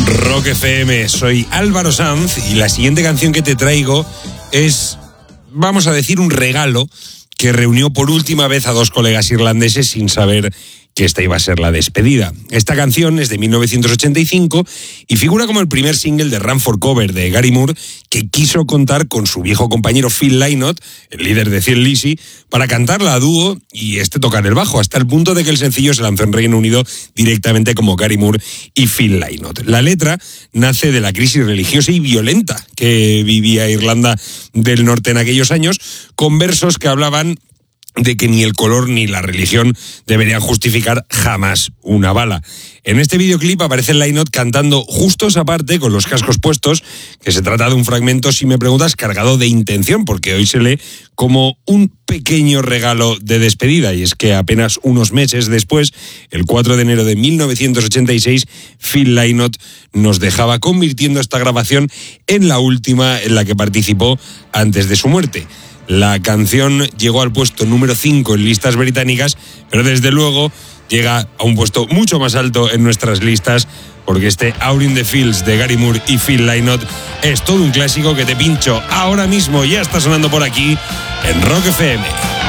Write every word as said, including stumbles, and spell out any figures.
Rock F M, soy Álvaro Sanz y la siguiente canción que te traigo es, vamos a decir, un regalo que reunió por última vez a dos colegas irlandeses sin saber que esta iba a ser la despedida. Esta canción es de mil novecientos ochenta y cinco y figura como el primer single de Run for Cover de Gary Moore, que quiso contar con su viejo compañero Phil Lynott, el líder de Thin Lizzy, para cantarla a dúo y este tocar el bajo, hasta el punto de que el sencillo se lanzó en Reino Unido directamente como Gary Moore y Phil Lynott. La letra nace de la crisis religiosa y violenta que vivía Irlanda del Norte en aquellos años, con versos que hablaban de que ni el color ni la religión deberían justificar jamás una bala. En este videoclip aparece Lynott cantando justo esa parte con los cascos puestos, que se trata de un fragmento, si me preguntas, cargado de intención, porque hoy se lee como un pequeño regalo de despedida, y es que apenas unos meses después, el cuatro de enero de mil novecientos ochenta y seis, Phil Lynott nos dejaba, convirtiendo esta grabación en la última en la que participó antes de su muerte. La canción llegó al puesto número cinco en listas británicas, pero desde luego llega a un puesto mucho más alto en nuestras listas, porque este Out in the Fields de Gary Moore y Phil Lynott es todo un clásico que te pincho ahora mismo, ya está sonando por aquí en Rock F M.